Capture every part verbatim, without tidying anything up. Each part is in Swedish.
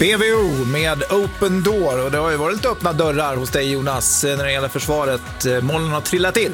B V O med Open Door, och det har ju varit lite öppna dörrar hos dig, Jonas, när det gäller försvaret. Målen har trillat in.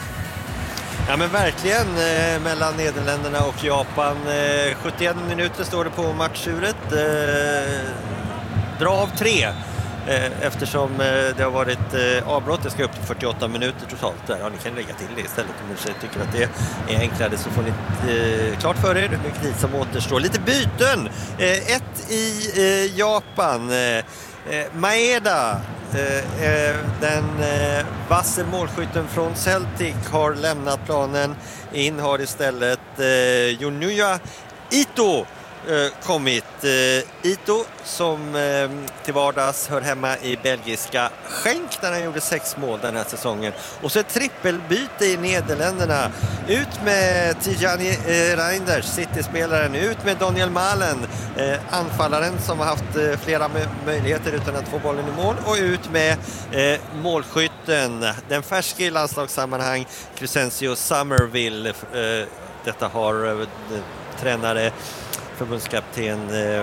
Ja, men verkligen, eh, mellan Nederländerna och Japan. Eh, sjuttioen minuter står det på matchuret. Eh, dra av tre. Eh, eftersom eh, det har varit eh, avbrott. Det ska upp till fyrtioåtta minuter totalt där. Ja, ni kan lägga till det istället om ni tycker att det är enklare, så får ni eh, klart för er hur mycket tid som återstår. Lite byten. Eh, ett i eh, Japan. Eh, eh, Maeda, eh, eh, den eh, vasse målskytten från Celtic, har lämnat planen. In har istället eh, Junya Ito kommit. Ito, som till vardags hör hemma i belgiska Genk, där han gjorde sex mål den här säsongen. Och så ett trippelbyte i Nederländerna. Ut med Tijani Reinders, City-spelaren. Ut med Daniel Malen, anfallaren som har haft flera möjligheter utan att få bollen i mål. Och ut med målskytten, den färske i landslagssammanhang, Crescencio Somerville. Detta har tränare, förbundskapten eh,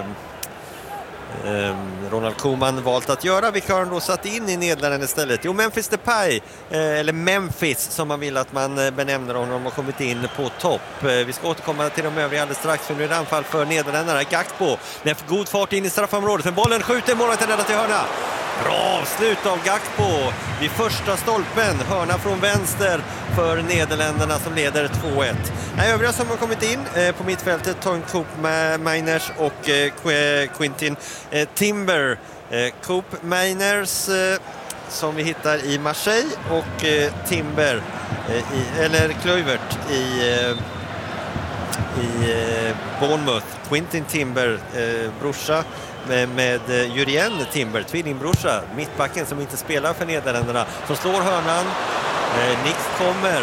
eh, Ronald Koeman valt att göra. Vilka har han då satt in i Nederländerna istället? Jo, Memphis Depay, eh, eller Memphis som man vill att man benämner honom, har kommit in på topp. Eh, vi ska återkomma till de övriga alldeles strax, för nu är det anfall för Nederländerna. Gakpo med god fart in i straffområdet, men bollen skjuter, målet är räddat till hörna. Bra avslut av Gakpo vid första stolpen, hörna från vänster för Nederländerna som leder två ett. Övriga som har kommit in eh, på mittfältet, Ton Coop Miners och eh, Quintin eh, Timber. Eh, Coop Miners eh, som vi hittar i Marseille, och eh, Timber eh, i, eller Kluivert i, eh, i eh, Bournemouth. Quintin Timber, eh, brorsa med, med Jurien Timber, tvillingbrorsa, mittbacken som inte spelar för Nederländerna, som slår hörnan. eh, Nick kommer,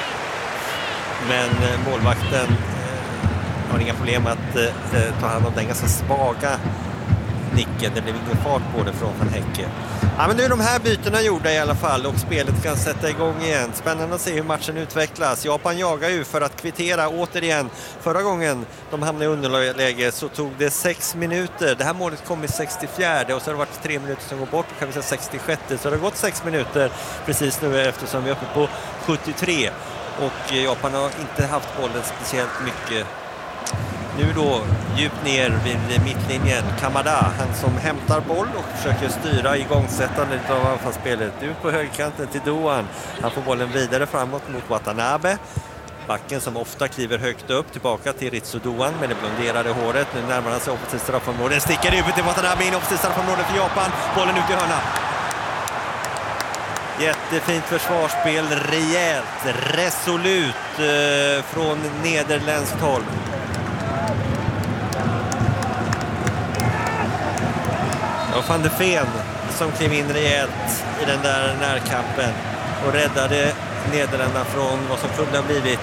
men eh, målvakten eh, har inga problem att eh, ta hand om den ganska svaga nicken. Det blev ingen fart på det från Van Hecke. Ja, men nu är de här bytena gjorda i alla fall, och spelet kan sätta igång igen. Spännande att se hur matchen utvecklas. Japan jagar ju för att kvittera återigen. Förra gången de hamnade i underläge så tog det sex minuter. Det här målet kom i sextiofyra, och så har det varit tre minuter som går bort, och kan vi säga sextiosju. Så det har gått sex minuter precis nu, eftersom vi är uppe på sjuttiotre. Och Japan har inte haft bollen speciellt mycket. Nu då djupt ner vid mittlinjen, Kamada, han som hämtar boll och försöker styra igångsättandet av anfallsspelet. Ut på högerkanten till Doan. Han får bollen vidare framåt mot Watanabe. Backen som ofta kliver högt upp, tillbaka till Ritsu Doan med det blonderade håret. Nu närmar han sig offensivt straffområde. Sticker ut till Watanabe in offensivt straffområde för Japan. Bollen ut i hörna. Jättefint försvarsspel, rejält, resolut eh, från nederländskt håll. Och Van de Ven som klev in rejält i den där närkampen och räddade Nederländerna från vad som kunde ha blivit